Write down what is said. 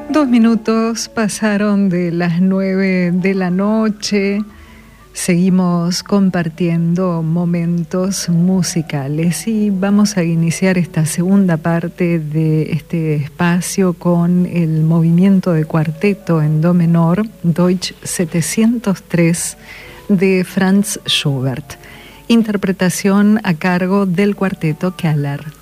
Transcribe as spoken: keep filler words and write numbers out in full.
Dos minutos pasaron de las nueve de la noche. Seguimos compartiendo momentos musicales y vamos a iniciar esta segunda parte de este espacio con el movimiento de cuarteto en do menor, Deutsch setecientos tres, de Franz Schubert. Interpretación a cargo del cuarteto Keller.